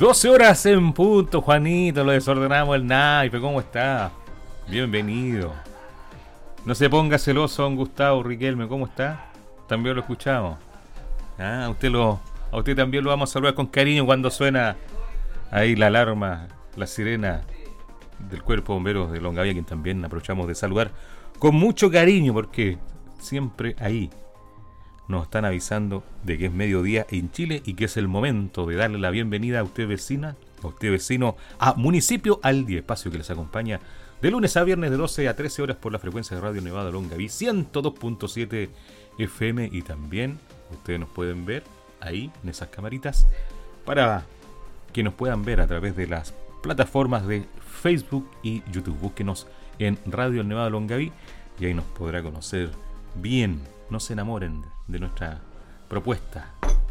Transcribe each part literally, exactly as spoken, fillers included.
doce horas en punto, Juanito, lo desordenamos el naipe, ¿cómo está? Bienvenido. No se ponga celoso, don Gustavo Riquelme, ¿cómo está? También lo escuchamos. Ah, a usted lo, a usted también lo vamos a saludar con cariño cuando suena ahí la alarma, la sirena del Cuerpo de Bomberos de Longaví, a quien también aprovechamos de saludar con mucho cariño, porque siempre ahí nos están avisando de que es mediodía en Chile y que es el momento de darle la bienvenida a usted vecina, a usted vecino, a Municipio al Día, espacio que les acompaña de lunes a viernes de doce a trece horas por la frecuencia de Radio Nevada Longaví ciento dos punto siete F M, y también ustedes nos pueden ver ahí en esas camaritas para que nos puedan ver a través de las plataformas de Facebook y YouTube. Búsquenos en Radio Nevada Longaví y ahí nos podrá conocer bien. No se enamoren de nuestra propuesta.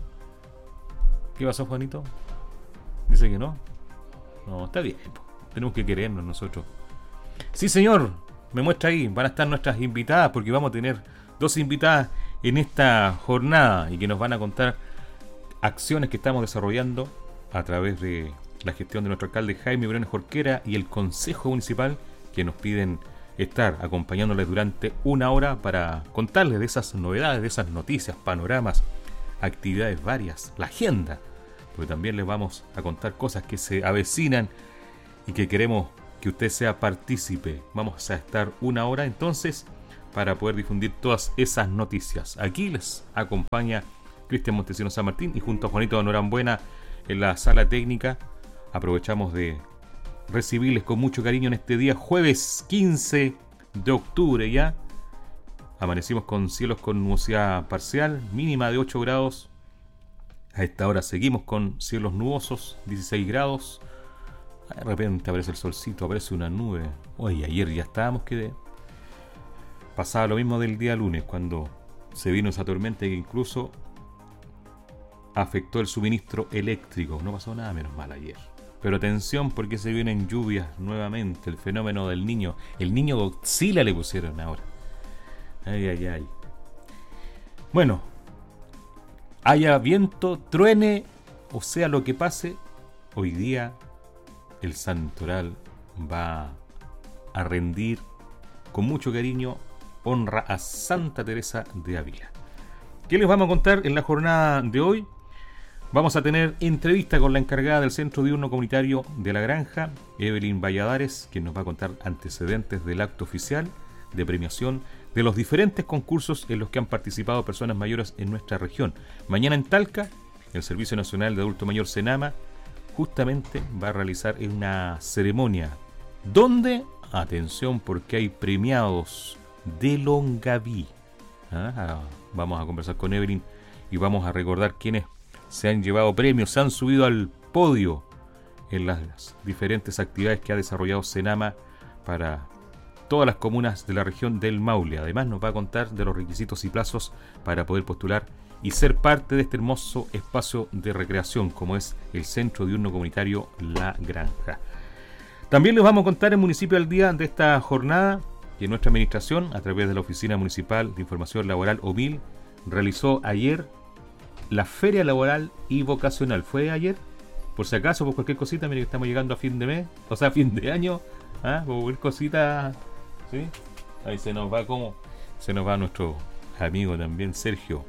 ¿Qué pasó, Juanito? Dice que no. No, está bien. Tenemos que querernos nosotros. Sí, señor. Me muestra ahí. Van a estar nuestras invitadas, porque vamos a tener dos invitadas en esta jornada y que nos van a contar acciones que estamos desarrollando a través de la gestión de nuestro alcalde Jaime Briones Jorquera y el Consejo Municipal, que nos piden estar acompañándoles durante una hora para contarles de esas novedades, de esas noticias, panoramas, actividades varias, la agenda, porque también les vamos a contar cosas que se avecinan y que queremos que usted sea partícipe. Vamos a estar una hora entonces para poder difundir todas esas noticias. Aquí les acompaña Cristian Montesinos San Martín y junto a Juanito Norambuena en la sala técnica. Aprovechamos de recibirles con mucho cariño en este día jueves quince de octubre. Ya amanecimos con cielos con nubosidad parcial, mínima de ocho grados. A esta hora seguimos con cielos nubosos, dieciséis grados. De repente aparece el solcito, aparece una nube. Oye, ayer ya estábamos que de... pasaba lo mismo del día lunes, cuando se vino esa tormenta que incluso afectó el suministro eléctrico. No pasó nada, menos mal ayer. Pero atención, porque se vienen lluvias nuevamente. El fenómeno del niño. El niño Godzilla le pusieron ahora. Ay, ay, ay. Bueno. Haya viento, truene, o sea lo que pase, hoy día el santoral va a rendir con mucho cariño honra a Santa Teresa de Ávila. ¿Qué les vamos a contar en la jornada de hoy? Vamos a tener entrevista con la encargada del Centro Diurno Comunitario de La Granja, Evelyn Valladares, quien nos va a contar antecedentes del acto oficial de premiación de los diferentes concursos en los que han participado personas mayores en nuestra región. Mañana en Talca, el Servicio Nacional de Adulto Mayor Senama justamente va a realizar una ceremonia donde, atención, porque hay premiados de Longaví. Ah, vamos a conversar con Evelyn y vamos a recordar quiénes se han llevado premios, se han subido al podio en las diferentes actividades que ha desarrollado Senama para todas las comunas de la región del Maule. Además nos va a contar de los requisitos y plazos para poder postular y ser parte de este hermoso espacio de recreación como es el Centro Diurno Comunitario La Granja. También les vamos a contar el Municipio al Día de esta jornada que nuestra administración, a través de la Oficina Municipal de Información Laboral O M I L, realizó ayer la Feria Laboral y Vocacional. ¿Fue ayer? Por si acaso, por cualquier cosita, mire que estamos llegando a fin de mes, o sea, a fin de año, ¿ah? Por cualquier cosita, ¿sí? Ahí se nos va como, se nos va nuestro amigo también, Sergio.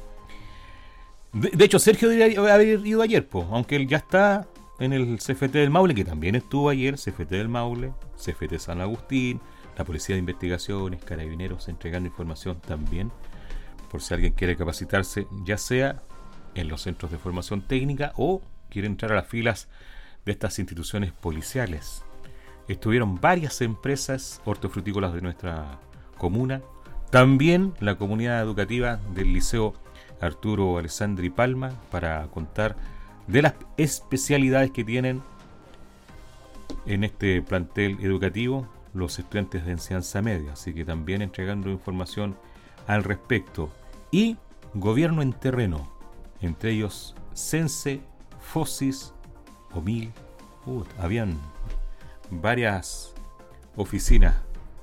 De, de hecho, Sergio debería haber ido ayer, pues, aunque él ya está en el C F T del Maule, que también estuvo ayer, C F T del Maule, C F T San Agustín, la Policía de Investigaciones, Carabineros, entregando información también, por si alguien quiere capacitarse, ya sea en los centros de formación técnica o quiere entrar a las filas de estas instituciones policiales. Estuvieron varias empresas hortofrutícolas de nuestra comuna, también la comunidad educativa del Liceo Arturo Alessandri Palma, para contar de las especialidades que tienen en este plantel educativo los estudiantes de enseñanza media, así que también entregando información al respecto. Y gobierno en terreno, entre ellos Sense, Fosis, O M I L, uh, habían varias oficinas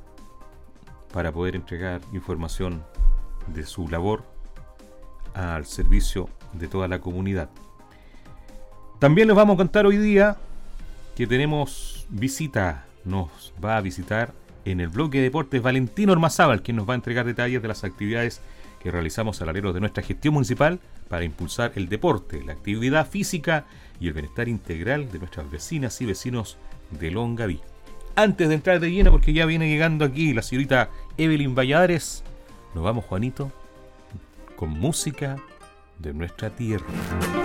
para poder entregar información de su labor al servicio de toda la comunidad. También les vamos a contar hoy día que tenemos visita. Nos va a visitar en el bloque de deportes Valentino Ormazábal, quien nos va a entregar detalles de las actividades que realizamos al alero de nuestra gestión municipal para impulsar el deporte, la actividad física y el bienestar integral de nuestras vecinas y vecinos de Longaví. Antes de entrar de lleno, porque ya viene llegando aquí la señorita Evelyn Valladares, nos vamos, Juanito, con música de nuestra tierra.